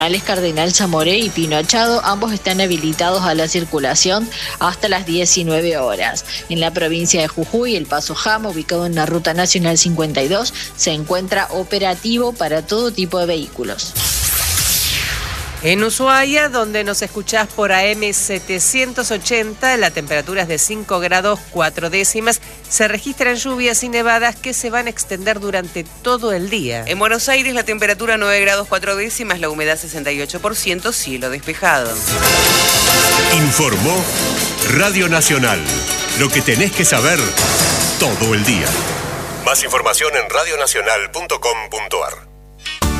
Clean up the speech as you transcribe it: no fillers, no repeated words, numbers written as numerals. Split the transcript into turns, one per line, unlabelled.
Cardenal Zamoré y Pino Achado, ambos están habilitados a la circulación hasta las 19 horas. En la provincia de Jujuy, el Paso Jama, ubicado en la Ruta Nacional 52, se encuentra operativo para todo tipo de vehículos.
En Ushuaia, donde nos escuchás por AM 780, la temperatura es de 5 grados 4 décimas. Se registran lluvias y nevadas que se van a extender durante todo el día.
En Buenos Aires, la temperatura 9 grados 4 décimas, la humedad 68%, cielo despejado.
Informó Radio Nacional. Lo que tenés que saber todo el día. Más información en radionacional.com.ar.